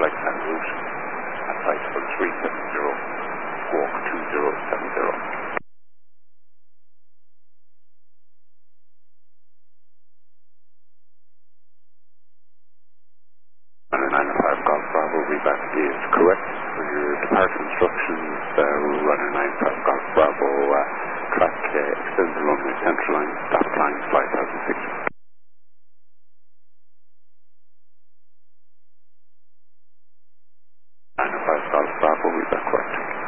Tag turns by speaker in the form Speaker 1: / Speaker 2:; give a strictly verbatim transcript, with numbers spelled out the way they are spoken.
Speaker 1: flight plan route at flight level three seven zero, squawk two zero seven zero. Runner nine five Golf Bravo, reback is correct. For your departure instructions, uh, runner nine five Golf Bravo, uh, track uh, extend the runway central line, stop line, flight one thousand six.